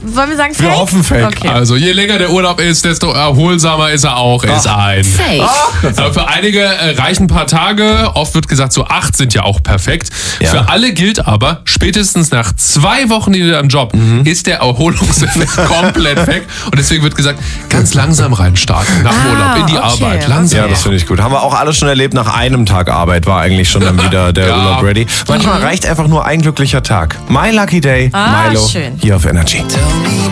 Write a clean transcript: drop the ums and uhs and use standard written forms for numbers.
wollen wir sagen Fake? Wir hoffen Fake. Okay. Also je länger der Urlaub ist, desto erholsamer ist er auch. Ist ein Fake. Für einige reichen ein paar Tage. Oft wird gesagt, so 8 sind ja auch perfekt. Ja. Für alle gilt aber, spätestens nach 2 Wochen wieder im Job ist der Erholungseffekt komplett weg. Und deswegen wird gesagt, ganz langsam reinstarten nach dem Urlaub in die okay, Arbeit. Langsam. Ja, das finde ich gut. Haben wir auch alle schon erlebt, nach einem Tag Arbeit war eigentlich schon dann wieder der Ja. Urlaub ready. Manchmal reicht einfach nur ein glücklicher Tag. My Lucky Day, Milo, schön. hier auf Energy. Tell me